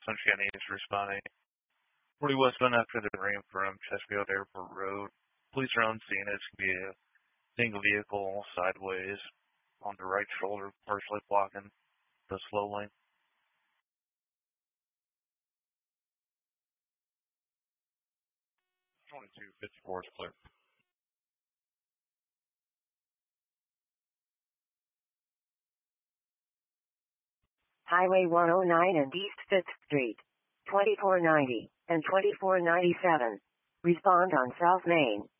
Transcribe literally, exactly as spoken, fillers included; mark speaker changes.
Speaker 1: Orange County is responding. forty westbound after the ramp from Chesterfield Airport Road. Police are on scene. It could be a single vehicle sideways on the right shoulder, partially blocking the slow lane. twenty-two fifty-four is clear.
Speaker 2: Highway one oh nine and East fifth Street, twenty-four ninety and twenty-four ninety-seven. Respond on South Main.